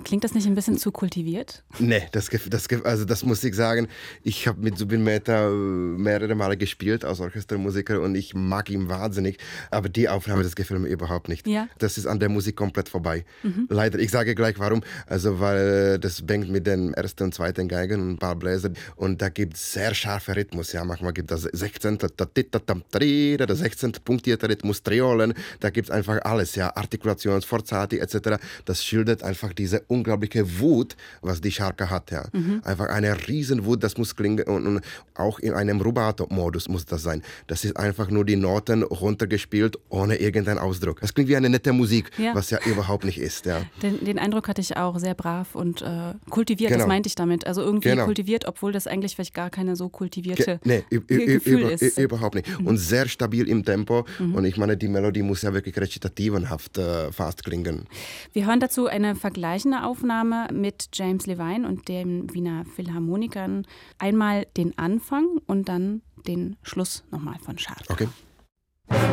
Klingt das nicht ein bisschen zu kultiviert? Nee, das muss ich sagen. Ich habe mit Zubin Mehta mehrere Male gespielt als Orchestermusiker und ich mag ihn wahnsinnig. Aber die Aufnahme, das gefällt mir überhaupt nicht. Ja. Das ist an der Musik komplett vorbei. Leider. Ich sage gleich warum. Also weil das bängt mit den ersten und zweiten Geigen und ein paar Bläser und da gibt es sehr scharfe Rhythmus. Ja, manchmal gibt es 16. Der 16. punktierte Rhythmus, Triolen. Da gibt es einfach alles. Ja, Artikulation, Sforzati etc. Das schildert einfach diese unglaubliche Wut, was die Scharka hat. Ja. Einfach eine Riesenwut, das muss klingen und auch in einem Rubato-Modus muss das sein. Das ist einfach nur die Noten runtergespielt, ohne irgendeinen Ausdruck. Das klingt wie eine nette Musik, was ja überhaupt nicht ist. Ja. Den Eindruck hatte ich auch, sehr brav und kultiviert, Genau. Das meinte ich damit. Also irgendwie kultiviert, obwohl das eigentlich vielleicht gar keine so kultivierte Gefühl ist. Überhaupt nicht. Und sehr stabil im Tempo. Und ich meine, die Melodie muss ja wirklich rezitativenhaft fast klingen. Wir hören dazu eine vergleichende Aufnahme mit James Levine und den Wiener Philharmonikern. Einmal den Anfang und dann den Schluss nochmal von Scharka. Okay.